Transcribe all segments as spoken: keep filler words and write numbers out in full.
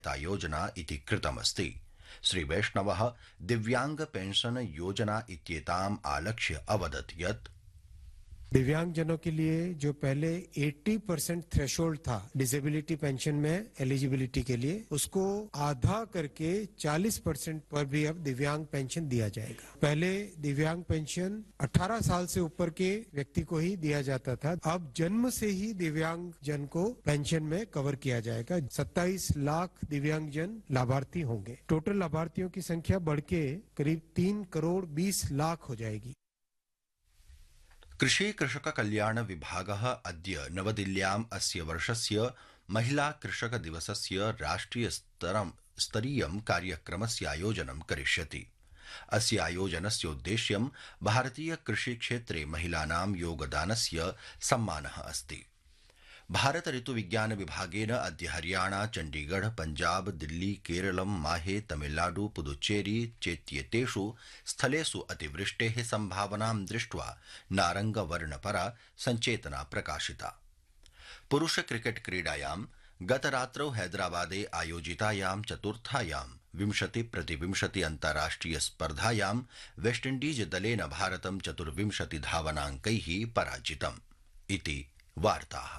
योजना इति कृतमस्ति। श्रीवैष्णवः दिव्यांग पेंशन योजना इत्येताम् आलक्ष्य अवदत् यत् दिव्यांगजनों के लिए जो पहले अस्सी परसेंट थ्रेशोल्ड था डिसेबिलिटी पेंशन में एलिजिबिलिटी के लिए, उसको आधा करके चालीस परसेंट पर भी अब दिव्यांग पेंशन दिया जाएगा। पहले दिव्यांग पेंशन अठारह साल से ऊपर के व्यक्ति को ही दिया जाता था, अब जन्म से ही दिव्यांग जन को पेंशन में कवर किया जाएगा। सत्ताईस लाख दिव्यांग जन लाभार्थी होंगे। टोटल लाभार्थियों की संख्या बढ़ के करीब तीन करोड़ बीस लाख हो जाएगी। कृषि कृषक कल्याण विभागः अद्य नवदिल्ल्याम् अस्य वर्षस्य महिला कृषक दिवसस्य राष्ट्रिय स्तरीयं कार्यक्रमस्य आयोजनं करिष्यति। अस्य आयोजनस्य उद्देश्यं भारतीय कृषि क्षेत्रे महिलानां योगदानस्य सम्मानः अस्ति। भारत ऋतु विज्ञान विभागेन अद्य हरियाणा, चण्डीगढ़, पञ्जाब, दिल्ली, केरलं, माहे, तमिलनाडु, पुदुच्चेरी चेत्येतेषु स्थलेषु अतिवृष्टेः सम्भावनां दृष्ट्वा नारंगवर्णपरा सञ्चेतना प्रकाशिता। पुरुष क्रिकेट क्रीडायां गतरात्रौ हैदराबादे आयोजितायां चतुर्थायां विंशति प्रति विंशति अन्ताराष्ट्रिय स्पर्धायां वेस्टइण्डीज दलेन भारतं चतुर्विंशति धावनाङ्कैः पराजितम् इति वार्ताः।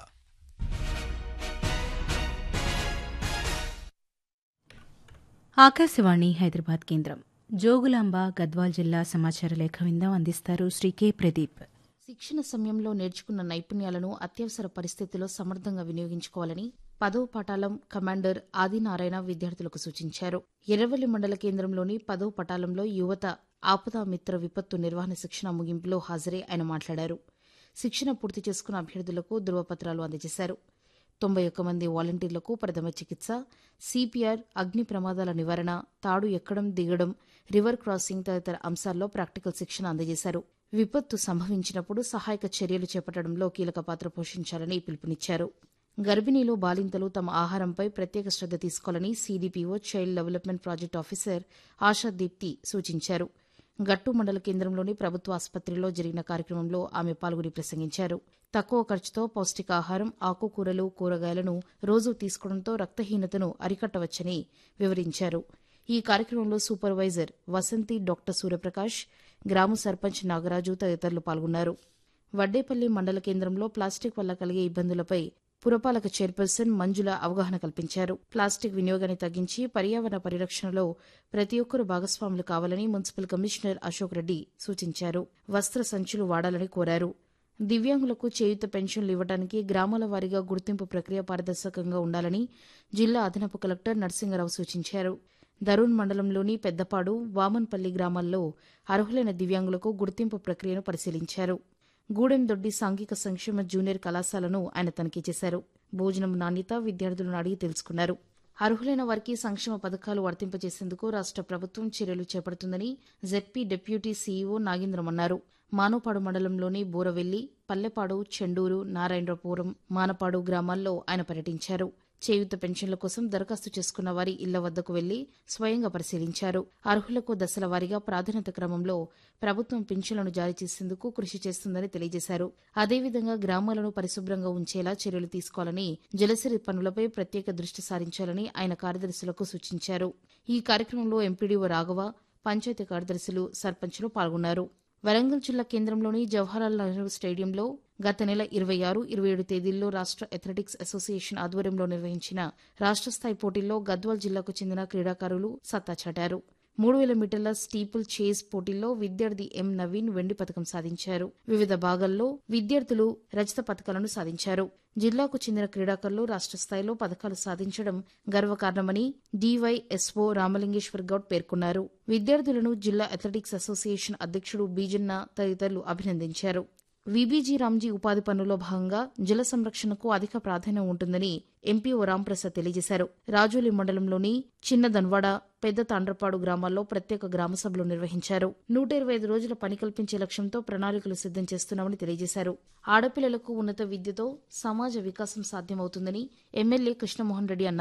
ఆకాశవాణి హైదరాబాద్ కేంద్రం. జోగులాంబ గద్వాల్ జిల్లా సమాచార లేఖ విందాం. అందిస్తారు శ్రీ కె ప్రదీప్. శిక్షణ సమయంలో నేర్చుకున్న నైపుణ్యాలను అత్యవసర పరిస్థితుల్లో సమర్థంగా వినియోగించుకోవాలని పదో పటాలం కమాండర్ ఆదినారాయణ విద్యార్థులకు సూచించారు. ఎర్రవల్లి మండల కేంద్రంలోని పదో పటాలంలో యువత ఆపదా మిత్ర విపత్తు నిర్వహణ శిక్షణ ముగింపులో హాజరై ఆయన మాట్లాడారు. శిక్షణ పూర్తి చేసుకున్న అభ్యర్థులకు ధృవపత్రాలు అందజేశారు. తొంభై ఒక్క మంది వాలంటీర్లకు ప్రథమ చికిత్స, సిపిఆర్, అగ్ని ప్రమాదాల నివారణ, తాడు ఎక్కడం దిగడం, రివర్ క్రాసింగ్ తదితర అంశాల్లో ప్రాక్టికల్ శిక్షణ అందజేశారు. విపత్తు సంభవించినప్పుడు సహాయక చర్యలు చేపట్టడంలో కీలక పాత్ర పోషించాలని పిలుపునిచ్చారు. గర్భిణీలు, బాలింతలు తమ ఆహారంపై ప్రత్యేక శ్రద్ధ తీసుకోవాలని CDPO child development project officer Ashadeepti సూచించారు. గట్టు మండల కేంద్రంలోని ప్రభుత్వ ఆసుపత్రిలో జరిగిన కార్యక్రమంలో ఆమె పాల్గొని ప్రసంగించారు. తక్కువ ఖర్చుతో పౌష్టికాహారం, ఆకుకూరలు, కూరగాయలను రోజూ తీసుకోవడంతో రక్తహీనతను అరికట్టవచ్చని వివరించారు. ఈ కార్యక్రమంలో సూపర్వైజర్ వసంతి, డాక్టర్ సూర్యప్రకాష్, గ్రామ సర్పంచ్ నాగరాజు తదితరులు పాల్గొన్నారు. వడ్డేపల్లి మండల కేంద్రంలో ప్లాస్టిక్ వల్ల కలిగే ఇబ్బందులపై పురపాలక చైర్పర్సన్ మంజుల అవగాహన కల్పించారు. ప్లాస్టిక్ వినియోగాన్ని తగ్గించి పర్యావరణ పరిరక్షణలో ప్రతి ఒక్కరూ భాగస్వాములు కావాలని మున్సిపల్ కమిషనర్ అశోక్ రెడ్డి సూచించారు. వస్త్ర సంచులు వాడాలని కోరారు. దివ్యాంగులకు చేయూత పెన్షన్లు ఇవ్వడానికి గ్రామాల వారీగా గుర్తింపు ప్రక్రియ పారదర్శకంగా ఉండాలని జిల్లా అదనపు కలెక్టర్ నరసింగరావు సూచించారు. దరూన్ మండలంలోని పెద్దపాడు, వామన్పల్లి గ్రామాల్లో అర్హులైన దివ్యాంగులకు గుర్తింపు ప్రక్రియను పరిశీలించారు. గూడెందొడ్డి సాంఘిక సంక్షేమ జూనియర్ కళాశాలను ఆయన తనిఖీ చేశారు. భోజనం నాణ్యత విద్యార్థులను అడిగి తెలుసుకున్నారు. అర్హులైన వారికి సంక్షేమ పథకాలు వర్తింపజేసేందుకు రాష్ట ప్రభుత్వం చర్యలు చేపడుతుందని జెడ్పీ డిప్యూటీ సీఈఓ నాగేంద్రం అన్నారు. మానోపాడు మండలంలోని బోరవెల్లి, పల్లెపాడు, చెండూరు, నారాయణపురం, మానపాడు గ్రామాల్లో ఆయన పర్యటించారు. చేయూత పెన్షన్ల కోసం దరఖాస్తు చేసుకున్న వారి ఇళ్ల వద్దకు వెళ్లి స్వయంగా పరిశీలించారు. అర్హులకు దశల వారీగా ప్రాధాన్యత క్రమంలో ప్రభుత్వం పింఛన్లను జారీ చేసేందుకు కృషి చేస్తుందని తెలియజేశారు. అదేవిధంగా గ్రామాలను పరిశుభ్రంగా ఉంచేలా చర్యలు తీసుకోవాలని, జలసిరి పనులపై ప్రత్యేక దృష్టి సారించాలని ఆయన కార్యదర్శులకు సూచించారు. ఈ కార్యక్రమంలో ఎంపీడీఓ రాఘవ, పంచాయతీ కార్యదర్శులు, సర్పంచులు పాల్గొన్నారు. వరంగల్ జిల్లా కేంద్రంలోని జవహర్లాల్ నెహ్రూ స్టేడియంలో గత నెల ఇరవై ఆరు, ఇరవై ఏడు తేదీల్లో రాష్ట అథ్లెటిక్స్ అసోసియేషన్ ఆధ్వర్యంలో నిర్వహించిన రాష్ట స్థాయి పోటీల్లో గద్వాల్ జిల్లాకు చెందిన క్రీడాకారులు సత్తా చాటారు. మూడు వేల మీటర్ల స్టీపుల్ చేజ్ పోటీల్లో విద్యార్థి ఎం నవీన్ వెండి పథకం సాధించారు. వివిధ భాగాల్లో విద్యార్థులు రజత పథకాలను సాధించారు. జిల్లాకు చెందిన క్రీడాకారులు రాష్ట స్థాయిలో పథకాలు సాధించడం గర్వకారణమని డీవైఎస్ఓ రామలింగేశ్వర్ గౌడ్ పేర్కొన్నారు. విద్యార్థులను జిల్లా అథ్లెటిక్స్ అసోసియేషన్ అధ్యక్షుడు బీజన్న తదితరులు అభినందించారు. వీబీజీ రామ్జీ ఉపాధి పనుల్లో భాగంగా జల సంరక్షణకు అధిక ప్రాధాన్యం ఉంటుందని ఎంపీఓ రాంప్రసాద్ తెలియజేశారు. రాజోలి మండలంలోని చిన్న దన్వాడ, పెద్ద తాండ్రపాడు గ్రామాల్లో ప్రత్యేక గ్రామ సభలు నిర్వహించారు. నూట ఇరవై ఐదు రోజుల పని కల్పించే లక్ష్యంతో ప్రణాళికలు సిద్దం చేస్తున్నామని తెలియజేశారు. ఆడపిల్లలకు ఉన్నత విద్యతో సమాజ వికాసం సాధ్యమవుతుందని ఎమ్మెల్యే కృష్ణమోహన్ రెడ్డి అన్నారు.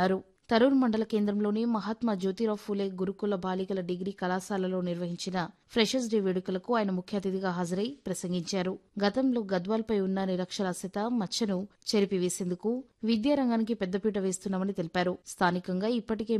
తరూర్ మండల కేంద్రంలోని మహాత్మా జ్యోతిరావు ఫూలే గురుకుల బాలికల డిగ్రీ కళాశాలలో నిర్వహించిన ఫ్రెషర్స్ డే వేడుకలకు ఆయన ముఖ్య అతిథిగా హాజరై ప్రసంగించారు. గతంలో గద్వాల్పై ఉన్న నిరక్షరాస్యత మచ్చను చెరిపివేసేందుకు విద్యారంగానికి పెద్దపీట వేస్తున్నామని తెలిపారు. స్థానికంగా ఇప్పటికే